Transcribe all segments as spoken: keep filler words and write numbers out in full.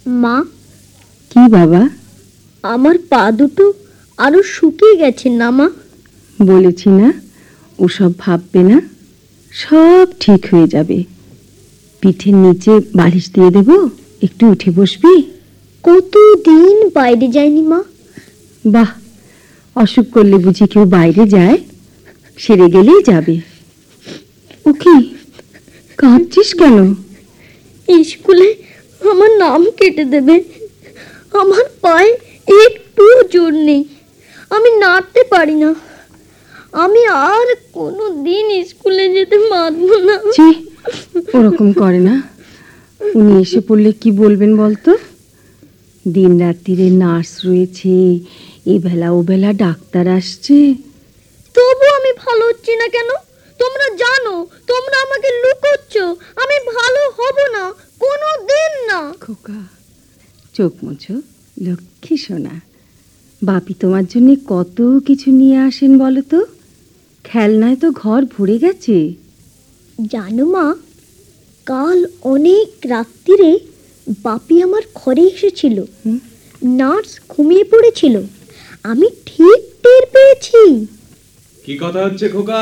মা। কি বাবা? আমার পা দুটো আরো শুকিয়ে গেছে না মা? বলেছি না ওসব ভাববে না, সব ঠিক হয়ে যাবে। পিঠের নিচে বালিশ দিয়ে দেব, একটু উঠে বসবি? কতদিন বাইরে যায়নি মা। বাহ, অসুখ করলে বুঝি কেউ বাইরে যায়? সেরে গেলেই যাবে। ও কি কাঁদছিস কেন? স্কুলে আমার নাম কেটে দেবে। আমার পায়ে একটু জোর নেই, আমি নাড়তে পারি না। আমি আর কোনো দিন স্কুলে যেতে পারব না। ছি, ওরকম করে না। উনি এসে পড়লে কি বলবেন বলতো? দিন রাত্রিরে নার্স রয়েছে, এবেলা ওবেলা ডাক্তার আসছে। তবু আমি ভালো হচ্ছি না কেন? তোমরা জানো, তোমরা আমাকে লুকোচ্ছ। আমি ভালো হব না, কোনো দিন না। খোকা, চোখ মুছো, লক্ষ্মী সোনা। বাপি তোমার জন্য কত কিছু নিয়ে আসেন বলো তো। খেলনায় তো ঘর ভরে গেছে। জানো মা, কাল অনেক রাত্রিরে বাপি আমার ঘরে এসেছিল। নার্স ঘুমিয়ে পড়েছিল, আমি ঠিক টের পেয়েছি। কি কথা হচ্ছে খোকা?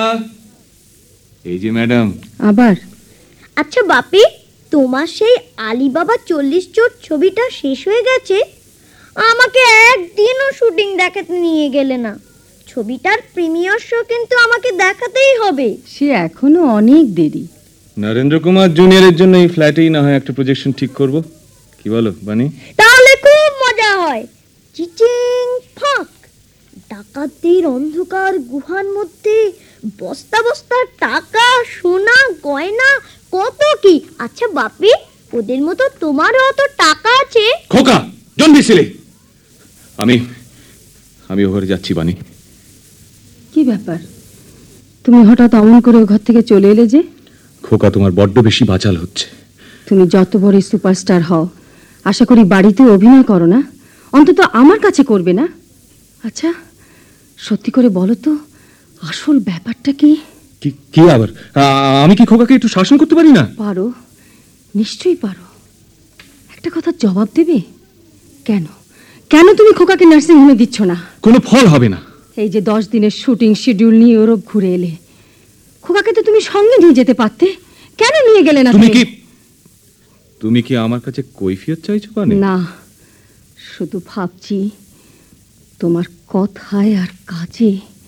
এই যে ম্যাডাম। আবার? আচ্ছা বাপি, তোমার সেই আলিবাবা চল্লিশ চোর ছবিটা শেষ হয়ে গেছে। আমাকে একদিনও শুটিং দেখাতে নিয়ে গেলে না। ছবিটার প্রিমিয়ার শো কিন্তু আমাকে দেখাতেই হবে। সে এখনো অনেক দেরি। নরেন্দ্র কুমার জুনিয়রের জন্য এই ফ্ল্যাটেই না হয় একটা প্রজেকশন ঠিক করব, কি বলো বানি? তাহলে খুব মজা হয়। চিচিং ফাঁক, ডাকাতদের অন্ধকার গুহার মধ্যে বস্তা বস্তা টাকা, সোনা, গয়না, কত কি। আচ্ছা বাপি, ওদের মতো তোমারও অত টাকা আছে? খোকা, ডোন্ট বি সিলি। আমি আমি ওখানে যাচ্ছি বানি। কি ব্যাপার, তুমি হঠাৎ অমন করে ঘর থেকে চলে এলে যে? খোকা, তোমার বড্ড বেশি বাচাল হচ্ছে। তুমি যত বড় সুপারস্টার হও, আশা করি বাড়িতে অভিনয় করো না, অন্তত আমার কাছে করবে না। আচ্ছা সত্যি করে বলো তো, আসল ব্যাপারটা কি? কি কি আবার? আমি কি খোকাকে একটু শাসন করতে পারি না? পারো, নিশ্চয়ই পারো। একটা কথা জবাব দেবে, কেন কেন তুমি খোকাকে নার্সিং হোমে দিচ্ছ না? কোনো ফল হবে না। এই যে দশ দিনের শুটিং শিডিউল নিয়ে ইউরোপ ঘুরে এলে, খোকাকে তো তুমি সঙ্গে নিয়ে যেতে পারতে, কেন নিয়ে গেলে না? তুমি কি তুমি কি আমার কাছে কৈফিয়ত চাইছো বানি? না, শুধু ভাবছি তোমার কথায় আর কাজে